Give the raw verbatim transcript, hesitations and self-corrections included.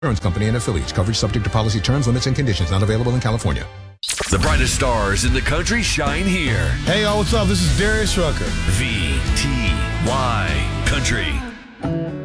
Insurance Company and affiliates. Coverage subject to policy terms, limits, and conditions. Not available in California. The brightest stars in the country shine here. Hey, y'all, what's up? This is Darius Rucker. V T Y Country.